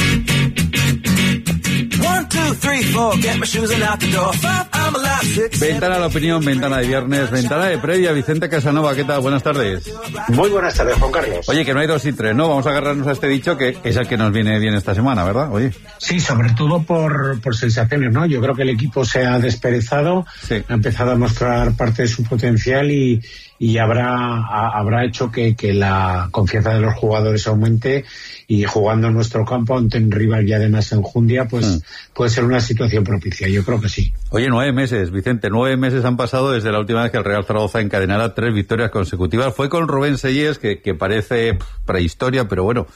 Ventana a la opinión, ventana de viernes, ventana de previa. Vicente Casanova, ¿qué tal? Buenas tardes. Muy buenas tardes, Juan Carlos. Oye, que no hay dos y tres, ¿no? Vamos a agarrarnos a este dicho, que es el que nos viene bien esta semana, ¿verdad? Oye. Sí, sobre todo por, por sensaciones, ¿no? Yo creo que el equipo se ha desperezado, sí. ha empezado a mostrar parte de su potencial y, y habrá, a, habrá hecho que, que la confianza de los jugadores aumente, y jugando en nuestro campo ante un rival y además enjundia, pues mm. puede ser una situación propicia. Yo creo que sí. Oye, nueve meses, Vicente, nueve meses han pasado desde la última vez que el Real Zaragoza encadenara tres victorias consecutivas. Fue con Rubén Sellés, que, que parece prehistoria, pero bueno,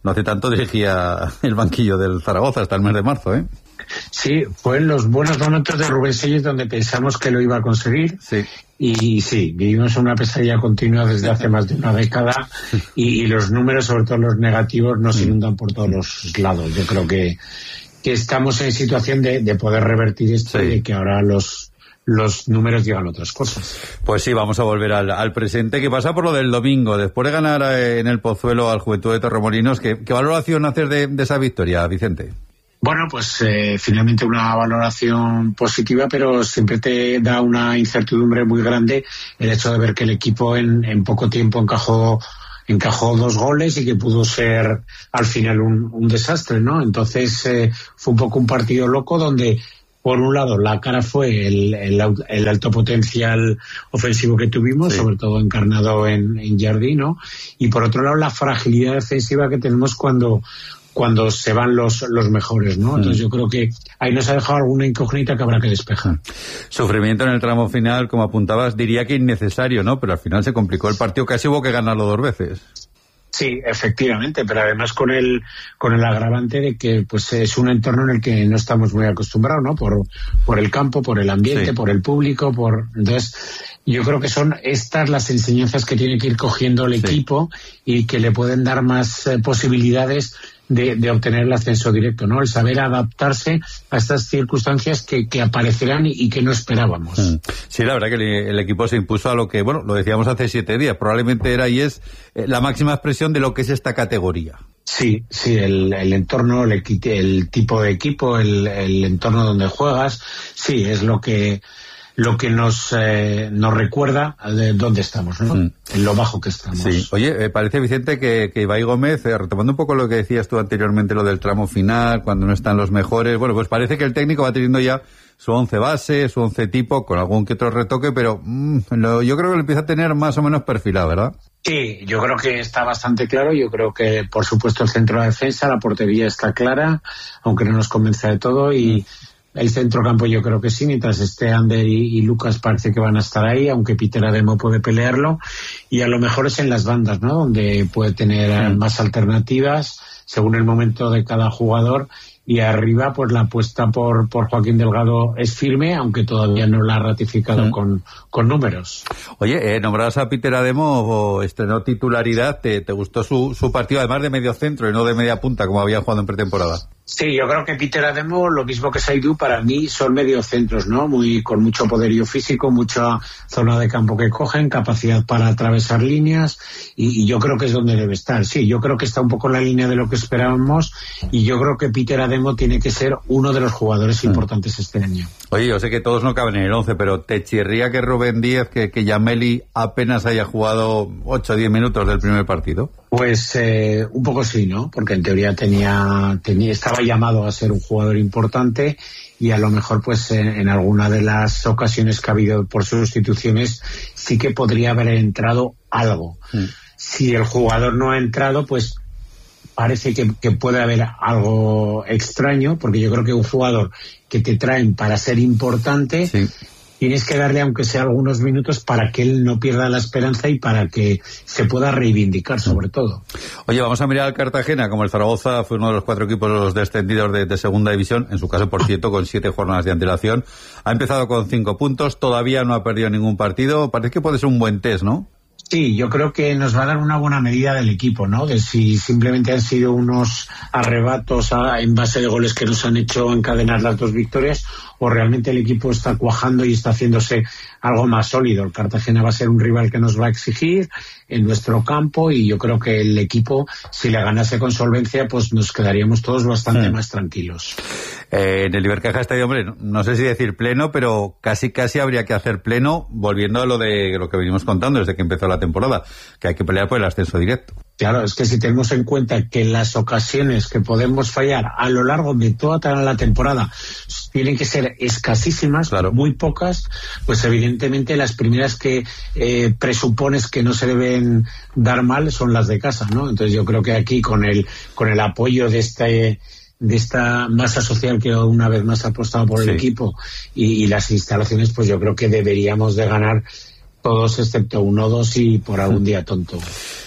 no hace tanto dirigía el banquillo del Zaragoza hasta el mes de marzo, ¿eh? Sí, fue en los buenos momentos de Rubén Sellés donde pensamos que lo iba a conseguir. Sí. Y sí, vivimos una pesadilla continua desde hace más de una década y, y los números, sobre todo los negativos, nos inundan por todos los lados. Yo creo que, que estamos en situación de, de poder revertir esto, sí, y de que ahora los los números digan otras cosas. Pues sí, vamos a volver al, al presente, que pasa por lo del domingo. Después de ganar en el Pozuelo al Juventud de Torremolinos, ¿qué, qué valoración hacer de, de esa victoria, Vicente? Bueno, pues eh, finalmente una valoración positiva, pero siempre te da una incertidumbre muy grande el hecho de ver que el equipo en, en poco tiempo encajó encajó dos goles y que pudo ser al final un, un desastre, ¿no? Entonces eh, fue un poco un partido loco donde, por un lado, la cara fue el, el, el alto potencial ofensivo que tuvimos, sí, sobre todo encarnado en, en Jardín, ¿no? Y por otro lado, la fragilidad defensiva que tenemos cuando cuando se van los los mejores, ¿no? Entonces yo creo que ahí nos ha dejado alguna incógnita que habrá que despejar. Sufrimiento en el tramo final, como apuntabas, diría que innecesario, ¿no? Pero al final se complicó el partido, casi hubo que ganarlo dos veces. Sí, efectivamente, pero además con el con el agravante de que pues es un entorno en el que no estamos muy acostumbrados, ¿no? Por por el campo, por el ambiente, sí, por el público, por entonces yo creo que son estas las enseñanzas que tiene que ir cogiendo el sí, equipo y que le pueden dar más eh, posibilidades de, de obtener el ascenso directo, ¿no? El saber adaptarse a estas circunstancias que, que aparecerán y, y que no esperábamos. Sí, la verdad que el, el equipo se impuso a lo que, bueno, lo decíamos hace siete días, probablemente era y es eh, la máxima expresión de lo que es esta categoría. Sí, sí, el, el entorno, el, el tipo de equipo, el, el entorno donde juegas, sí, es lo que lo que nos eh, nos recuerda de dónde estamos, ¿no? Mm. En lo bajo que estamos. Sí. Oye, eh, parece, Vicente, que, que Ibai Gómez, eh, retomando un poco lo que decías tú anteriormente, lo del tramo final, cuando no están los mejores, bueno, pues parece que el técnico va teniendo ya su once base, su once tipo, con algún que otro retoque, pero mmm, lo, yo creo que lo empieza a tener más o menos perfilado, ¿verdad? Sí, yo creo que está bastante claro. Yo creo que, por supuesto, el centro de defensa, la portería está clara, aunque no nos convence de todo, y... Mm. El centrocampo yo creo que sí, mientras esté Ander y, y Lucas parece que van a estar ahí, aunque Peter Ademo puede pelearlo, y a lo mejor es en las bandas, ¿no? Donde puede tener sí, más alternativas según el momento de cada jugador, y arriba pues la apuesta por, por Joaquín Delgado es firme, aunque todavía no la ha ratificado sí, con, con números. Oye, eh, nombrabas a Peter Ademo, o estrenó titularidad, ¿te, te gustó su, su partido, además de medio centro y no de media punta como había jugado en pretemporada? Sí, yo creo que Peter Ademo, lo mismo que Saidu, para mí son mediocentros, ¿no? Muy, con mucho poderío físico, mucha zona de campo que cogen, capacidad para atravesar líneas, y, y yo creo que es donde debe estar. Sí, yo creo que está un poco en la línea de lo que esperábamos, y yo creo que Peter Ademo tiene que ser uno de los jugadores mm. importantes este año. Oye, yo sé que todos no caben en el once, pero ¿te chirría que Rubén Díaz, que, que Yameli apenas haya jugado ocho o diez minutos del primer partido? Pues eh, un poco sí, ¿no? Porque en teoría tenía, tenía estaba llamado a ser un jugador importante, y a lo mejor pues en, en alguna de las ocasiones que ha habido por sustituciones sí que podría haber entrado algo. Mm. Si el jugador no ha entrado, pues parece que, que puede haber algo extraño, porque yo creo que un jugador que te traen para ser importante, sí, tienes que darle aunque sea algunos minutos para que él no pierda la esperanza y para que se pueda reivindicar, sobre todo. Oye, vamos a mirar al Cartagena. Como el Zaragoza fue uno de los cuatro equipos los descendidos de, de segunda división, en su caso, por cierto, con siete jornadas de antelación. Ha empezado con cinco puntos, todavía no ha perdido ningún partido. Parece que puede ser un buen test, ¿no? Sí, yo creo que nos va a dar una buena medida del equipo, ¿no? De si simplemente han sido unos arrebatos a, en base de goles que nos han hecho encadenar las dos victorias, o realmente el equipo está cuajando y está haciéndose algo más sólido. El Cartagena va a ser un rival que nos va a exigir en nuestro campo, y yo creo que el equipo, si le ganase con solvencia, pues nos quedaríamos todos bastante sí, más tranquilos. Eh, en el Ibercaja Estadio, hombre, no, no sé si decir pleno, pero casi casi habría que hacer pleno, volviendo a lo de lo que venimos contando desde que empezó la temporada, que hay que pelear por el ascenso directo. Claro, es que si tenemos en cuenta que las ocasiones que podemos fallar a lo largo de toda la temporada tienen que ser escasísimas, claro, muy pocas, pues evidentemente las primeras que eh, presupones que no se deben dar mal son las de casa, ¿no? Entonces yo creo que aquí con el con el apoyo de este de esta masa social que una vez más ha apostado por sí, el equipo y, y las instalaciones, pues yo creo que deberíamos de ganar todos excepto uno o dos y por algún día tonto.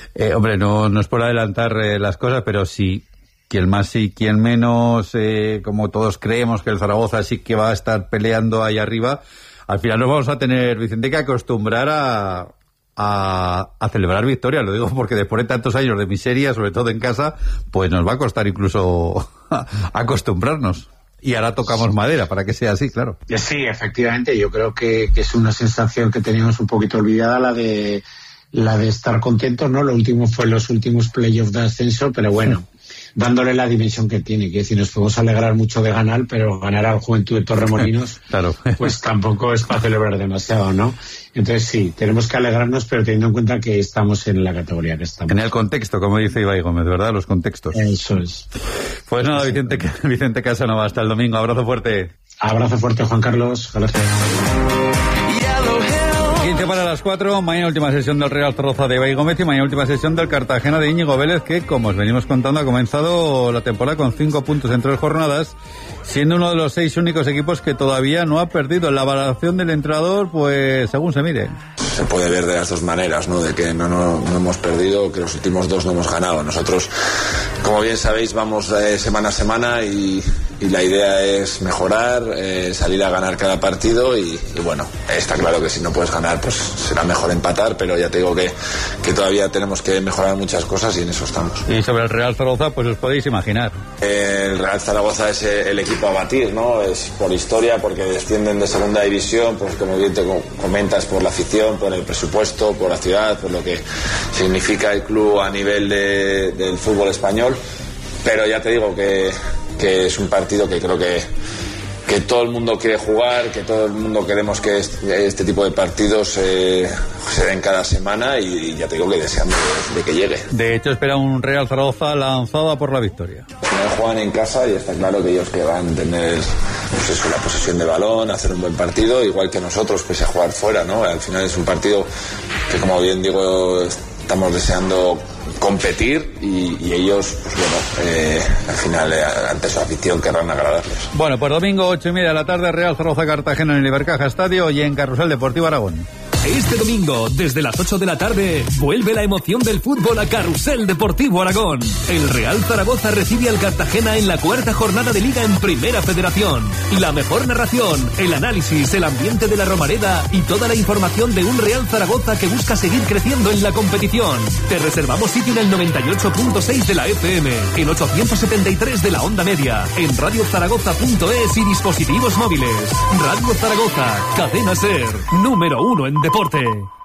Eh, hombre, no, no es por adelantar eh, las cosas, pero sí, quien más y quien menos, eh, como todos creemos que el Zaragoza sí que va a estar peleando ahí arriba, al final nos vamos a tener, Vicente, que acostumbrar a, a, a celebrar victorias. Lo digo porque después de tantos años de miseria, sobre todo en casa, pues nos va a costar incluso acostumbrarnos. Y ahora tocamos madera para que sea así, claro. Sí, efectivamente, yo creo que, que es una sensación que teníamos un poquito olvidada, la de la de estar contentos, ¿no? Lo último fue los últimos playoffs de ascenso, pero bueno, dándole la dimensión que tiene, que decir, nos podemos alegrar mucho de ganar, pero ganar al Juventud de Torremolinos, claro, pues tampoco es para celebrar demasiado, ¿no? Entonces sí, tenemos que alegrarnos, pero teniendo en cuenta que estamos en la categoría que estamos. En el contexto, como dice Ibai Gómez, ¿verdad? Los contextos. Eso es. Pues nada, Vicente, Vicente Casanova, hasta el domingo. Abrazo fuerte. Abrazo fuerte, Juan Carlos. Gracias. quince para las cuatro, mañana última sesión del Real Zaragoza de Ibai Gómez y mañana última sesión del Cartagena de Íñigo Vélez, que, como os venimos contando, ha comenzado la temporada con cinco puntos en tres jornadas, siendo uno de los seis únicos equipos que todavía no ha perdido. La valoración del entrenador, pues según se mire. Se puede ver de las dos maneras, ¿no? De que no, no, no hemos perdido, que los últimos dos no hemos ganado. Nosotros, como bien sabéis, vamos eh, semana a semana y, y la idea es mejorar, eh, salir a ganar cada partido y, y bueno, está claro que si no puedes ganar, pues será mejor empatar, pero ya te digo que, que todavía tenemos que mejorar muchas cosas y en eso estamos. Y sobre el Real Zaragoza, pues os podéis imaginar. El Real Zaragoza es el equipo a batir, ¿no? Es por historia, porque descienden de segunda división, pues como bien te comentas, por la afición, por el presupuesto, por la ciudad, por lo que significa el club a nivel de, del fútbol español, pero ya te digo que, que es un partido que creo que, que todo el mundo quiere jugar, que todo el mundo queremos que este, este tipo de partidos eh, se den cada semana y, y ya te digo que deseando de, de que llegue. De hecho, espera un Real Zaragoza lanzado a por la victoria. Juegan en casa y está claro que ellos que van a tener pues eso, la posesión de balón, hacer un buen partido, igual que nosotros, pese a jugar fuera, ¿no? Al final es un partido que, como bien digo, estamos deseando competir y, y ellos, pues bueno, eh, al final eh, ante su afición querrán agradarles. Bueno, pues domingo ocho y media de la tarde, Real Zaragoza Cartagena en el Ibercaja Estadio y en Carrusel Deportivo Aragón. Este domingo, desde las ocho de la tarde, vuelve la emoción del fútbol a Carrusel Deportivo Aragón. El Real Zaragoza recibe al Cartagena en la cuarta jornada de Liga en Primera Federación. La mejor narración, el análisis, el ambiente de la Romareda y toda la información de un Real Zaragoza que busca seguir creciendo en la competición. Te reservamos sitio en el noventa y ocho punto seis de la F M, en ochocientos setenta y tres de la onda media, en radio zaragoza punto es y dispositivos móviles. Radio Zaragoza, cadena SER, número uno en deporte.